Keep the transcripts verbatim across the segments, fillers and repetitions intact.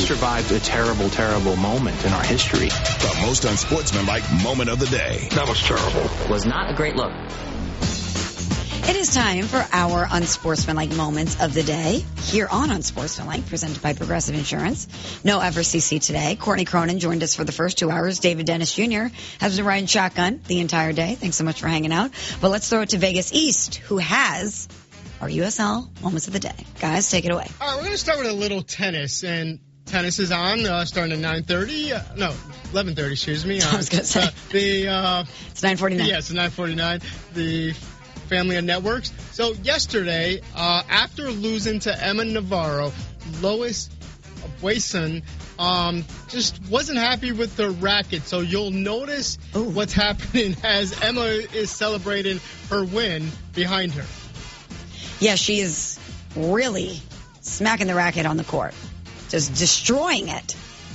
survived a terrible, terrible moment in our history. The most unsportsmanlike moment of the day. That was terrible. Was not a great look. It is time for our unsportsmanlike moments of the day here on Unsportsmanlike, presented by Progressive Insurance. No F R C C today. Courtney Cronin joined us for the first two hours. David Dennis Junior has been riding shotgun the entire day. Thanks so much for hanging out. But let's throw it to Vegas East, who has our U S L moments of the day. Guys, take it away. All right, we're going to start with a little tennis, and tennis is on, uh, starting at nine thirty. Uh, no, eleven thirty, excuse me. Uh, I was going to say. Uh, the, uh, it's nine forty-nine. Yes, it's nine forty-nine. The Family of Networks. So yesterday, uh, after losing to Emma Navarro, Lois Boyson um, just wasn't happy with the racket. So you'll notice Ooh. what's happening as Emma is celebrating her win behind her. Yeah, she is really smacking the racket on the court, just destroying it.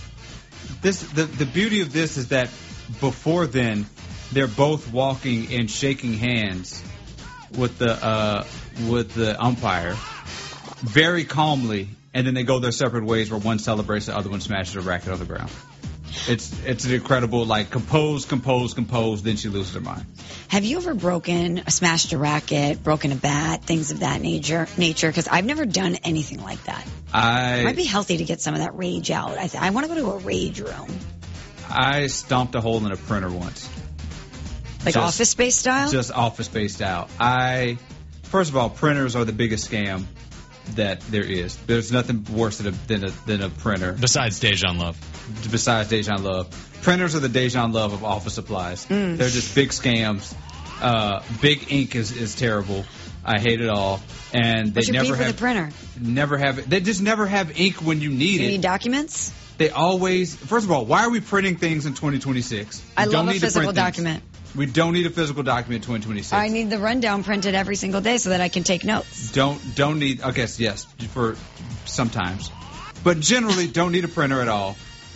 This the the beauty of this is that before then, they're both walking and shaking hands with the uh, with the umpire very calmly, and then they go their separate ways where one celebrates, the other one smashes a racket on the ground. It's it's an incredible, like, compose, compose, compose, then she loses her mind. Have you ever broken, smashed a racket, broken a bat, things of that nature? Nature, because I've never done anything like that. I it might be healthy to get some of that rage out. I th- I want to go to a rage room. I stomped a hole in a printer once. Like just, Office Space style? Just Office Space style. I, first of all, printers are the biggest scam that there is. There's nothing worse than a, than a, than a printer. Besides Dejan Love. Besides Dejan Love. Printers are the Dejan Love of office supplies. Mm. They're just big scams. Uh, big ink is, is terrible. I hate it all. And they What's your never beef have with the printer? Never have. They just never have ink when you need Do you it. need documents? They always. First of all, why are we printing things in twenty twenty-six? I we love don't a physical need document. We don't need a physical document in twenty twenty-six. I need the rundown printed every single day so that I can take notes. Don't don't need. I guess yes for sometimes, but generally don't need a printer at all.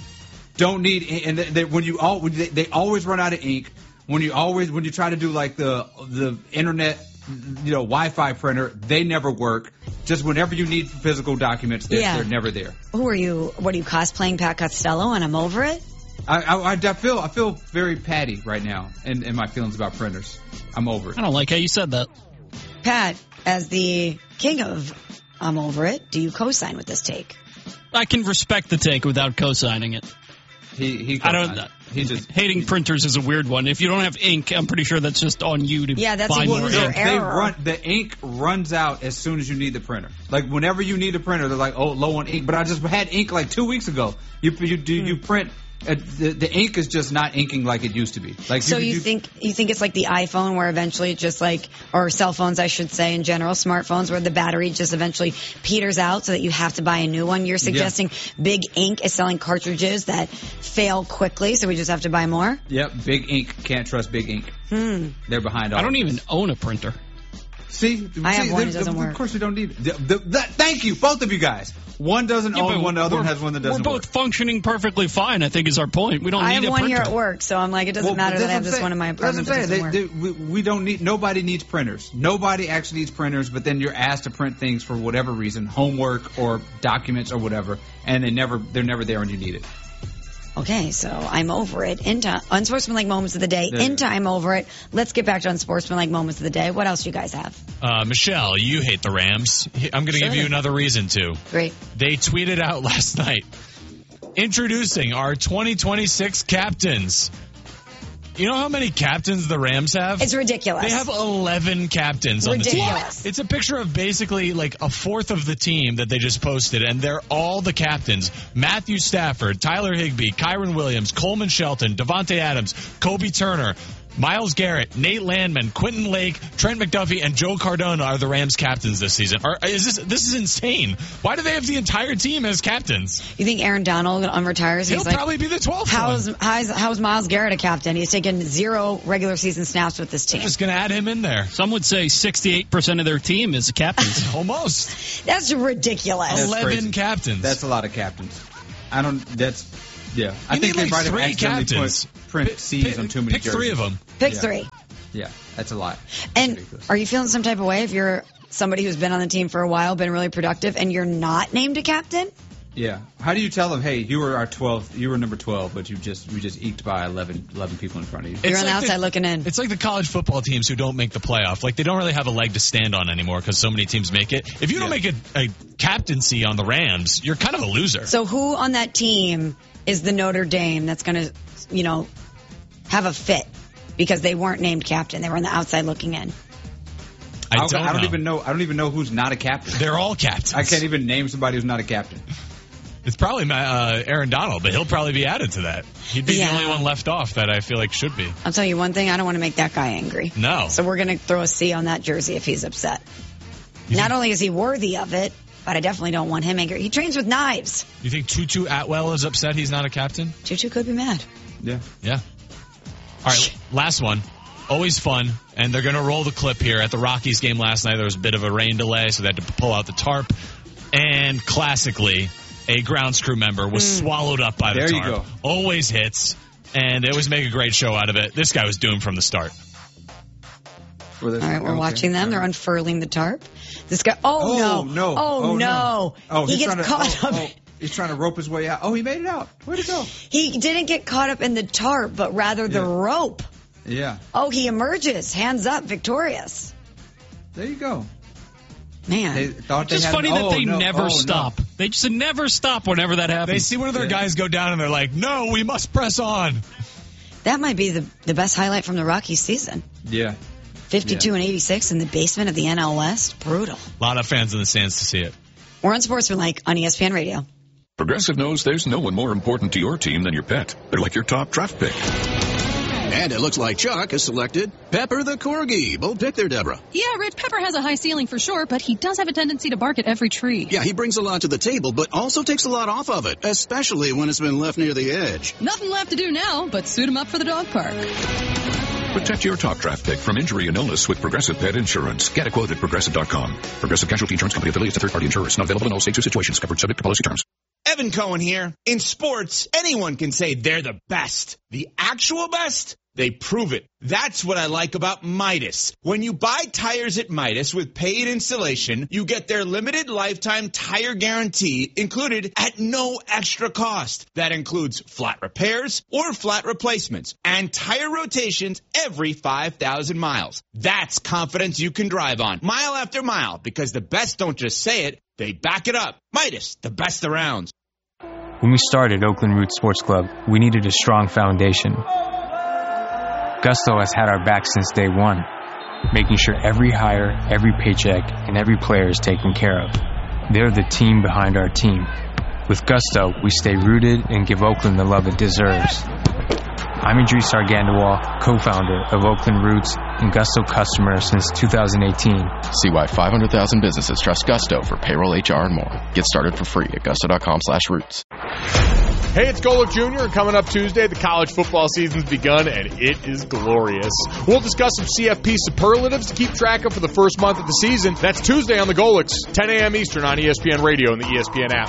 Don't need and they, they, when you all they, they always run out of ink. When you always when you try to do like the the internet, you know, Wi-Fi printer, they never work. Just whenever you need physical documents, they're, yeah. they're never there. Who are you? What are you cosplaying, Pat Costello? And I'm over it. I, I, I feel I feel very Patty right now in, in my feelings about printers. I'm over it. I don't like how you said that. Pat, as the king of I'm over it, do you co-sign with this take? I can respect the take without co-signing it. He he. I don't. Uh, he just hating he, printers is a weird one. If you don't have ink, I'm pretty sure that's just on you to yeah, that's buy a more user ink. error. They run, the ink runs out as soon as you need the printer. Like whenever you need a printer, they're like, oh, low on ink. But I just had ink like two weeks ago. You you do you print. Uh, the, the ink is just not inking like it used to be. Like so you, you, you think you think it's like the iPhone, where eventually it just like, or cell phones, I should say, in general, smartphones, where the battery just eventually peters out, so that you have to buy a new one. You're suggesting yeah. Big Ink is selling cartridges that fail quickly, so we just have to buy more. Yep, Big Ink can't trust Big Ink. Hmm. They're behind all. I don't even own a printer. See, I see, have one. It doesn't of work. Of course, you don't need it. The, the, that, thank you, both of you guys. One doesn't yeah, own one, the other one has one that doesn't work. We're both work. functioning perfectly fine, I think is our point. We don't I need have a one printer. here at work, so I'm like, it doesn't well, matter that I have this saying. one in my apartment that doesn't they, work. They, we, we don't need, nobody needs printers. Nobody actually needs printers, but then you're asked to print things for whatever reason, homework or documents or whatever, and they never, they're never there when you need it. Okay, so I'm over it. Into unsportsmanlike moments of the day. There. Into I'm over it. Let's get back to unsportsmanlike moments of the day. What else do you guys have? Uh, Michelle, you hate the Rams. I'm going to Sure. give you another reason to. Great. They tweeted out last night, introducing our twenty twenty-six captains. You know how many captains the Rams have? It's ridiculous. They have eleven captains ridiculous. on the team. It's a picture of basically like a fourth of the team that they just posted, and they're all the captains. Matthew Stafford, Tyler Higbee, Kyron Williams, Coleman Shelton, Devontae Adams, Kobe Turner, Myles Garrett, Nate Landman, Quentin Lake, Trent McDuffie, and Joe Cardona are the Rams captains this season. Are, is this this is insane. Why do they have the entire team as captains? You think Aaron Donald um, retires? He'll He's like, probably be the twelfth how's, one. how's, how's Myles Garrett a captain? He's taken zero regular season snaps with this team. Just going to add him in there. Some would say sixty-eight percent of their team is captains. Almost. That's ridiculous. That's eleven crazy. captains. That's a lot of captains. I don't, that's, yeah. I You think need they like might have three accidentally captains. put print Pick- C's pick- on too many Pick jerseys. three of them. Pick Yeah. three. Yeah, that's a lot. And Ridiculous. are you feeling some type of way if you're somebody who's been on the team for a while, been really productive, and you're not named a captain? Yeah. How do you tell them, hey, you were our twelfth, you were number twelve, but you just we just eked by eleven, eleven people in front of you? You're It's on the like outside the- looking in. It's like the college football teams who don't make the playoff. Like, they don't really have a leg to stand on anymore because so many teams make it. If you don't Yeah. make a, a captaincy on the Rams, you're kind of a loser. So who on that team is the Notre Dame that's going to, you know, have a fit because they weren't named captain? They were on the outside looking in. I I don't, I don't know. even know. I don't even know who's not a captain. They're all captains. I can't even name somebody who's not a captain. It's probably uh, Aaron Donald, but he'll probably be added to that. He'd be Yeah. the only one left off that I feel like should be. I'll tell you one thing, I don't want to make that guy angry. No. So we're going to throw a C on that jersey if he's upset. Not only is he worthy of it, but I definitely don't want him angry. He trains with knives. You think Tutu Atwell is upset he's not a captain? Tutu could be mad. Yeah. Yeah. All right, last one. Always fun, and they're going to roll the clip here. At the Rockies game last night, there was a bit of a rain delay, so they had to pull out the tarp. And classically, a grounds crew member was Mm. swallowed up by the There you tarp. go. Always hits, and they always make a great show out of it. This guy was doomed from the start. All All right, we're watching them. They're unfurling the tarp. This guy, oh, Oh, no. no. Oh, Oh, no. no. Oh, he he's gets trying to- caught oh, up. oh. He's trying to rope his way out. Oh, he made it out. Where'd it go? He didn't get caught up in the tarp, but rather the Yeah. rope. Yeah. Oh, he emerges, hands up, victorious. There you go. Man. They thought It's they just had funny oh, that they no. never Oh, no. stop. They just never stop whenever that happens. They see one of their Yeah. guys go down, and they're like, no, we must press on. That might be the, the best highlight from the Rockies season. Yeah. fifty-two Yeah. and eighty-six in the basement of the N L West. Brutal. A lot of fans in the stands to see it. We're on Sportsmanlike on E S P N Radio. Progressive knows there's no one more important to your team than your pet. They're like your top draft pick. And it looks like Chuck has selected Pepper the Corgi. Bold pick there, Deborah. Yeah, Rich, Pepper has a high ceiling for sure, but he does have a tendency to bark at every tree. Yeah, he brings a lot to the table, but also takes a lot off of it, especially when it's been left near the edge. Nothing left to do now but suit him up for the dog park. Protect your top draft pick from injury and illness with Progressive Pet Insurance. Get a quote at Progressive dot com. Progressive Casualty Insurance Company affiliates and third-party insurers. Not available in all states or situations. Covered subject to policy terms. Evan Cohen here. In sports, anyone can say they're the best. The actual best? They prove it. That's what I like about Midas. When you buy tires at Midas with paid installation, you get their limited lifetime tire guarantee included at no extra cost. That includes flat repairs or flat replacements and tire rotations every five thousand miles. That's confidence you can drive on mile after mile, because the best don't just say it, they back it up. Midas, the best around. When we started Oakland Roots Sports Club, we needed a strong foundation. Gusto has had our back since day one, making sure every hire, every paycheck, and every player is taken care of. They're the team behind our team. With Gusto, we stay rooted and give Oakland the love it deserves. I'm Idris Argandawal, co-founder of Oakland Roots and Gusto customer since two thousand eighteen. See why five hundred thousand businesses trust Gusto for payroll, H R, and more. Get started for free at gusto.com slash roots. Hey, it's Golick Junior and coming up Tuesday, the college football season's begun, and it is glorious. We'll discuss some C F P superlatives to keep track of for the first month of the season. That's Tuesday on the Golicks, ten a.m. Eastern on E S P N Radio and the E S P N app.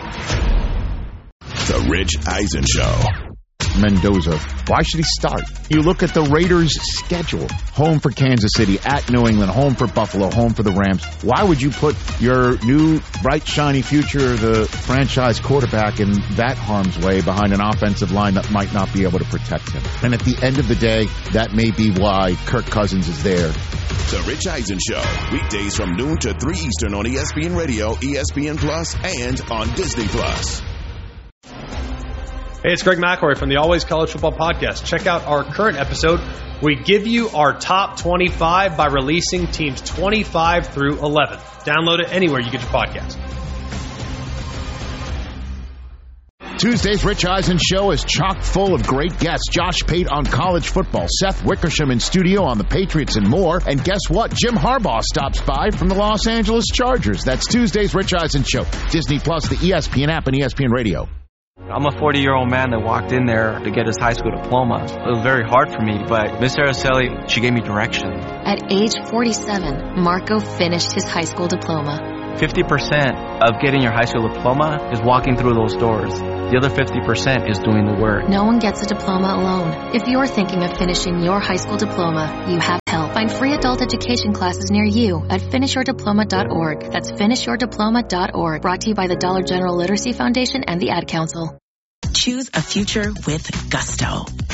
The Rich Eisen Show. Mendoza. Why should he start? You look at the Raiders' schedule. Home for Kansas City, at New England, home for Buffalo, home for the Rams. Why would you put your new, bright, shiny future, the franchise quarterback, in that harm's way behind an offensive line that might not be able to protect him? And at the end of the day, that may be why Kirk Cousins is there. The Rich Eisen Show. Weekdays from noon to three Eastern on E S P N Radio, E S P N Plus, and on Disney Plus. Hey, it's Greg McElroy from the Always College Football Podcast. Check out our current episode. We give you our top twenty-five by releasing teams twenty-five through eleven. Download it anywhere you get your podcast. Tuesday's Rich Eisen Show is chock full of great guests. Josh Pate on college football, Seth Wickersham in studio on the Patriots and more. And guess what? Jim Harbaugh stops by from the Los Angeles Chargers. That's Tuesday's Rich Eisen Show. Disney Plus, the E S P N app, and E S P N Radio. I'm a forty-year-old man that walked in there to get his high school diploma. It was very hard for me, but Miss Araceli, she gave me direction. At age forty-seven, Marco finished his high school diploma. fifty percent of getting your high school diploma is walking through those doors. The other fifty percent is doing the work. No one gets a diploma alone. If you're thinking of finishing your high school diploma, you have help. Find free adult education classes near you at finish your diploma dot org. That's finish your diploma dot org. Brought to you by the Dollar General Literacy Foundation and the Ad Council. Choose a future with gusto.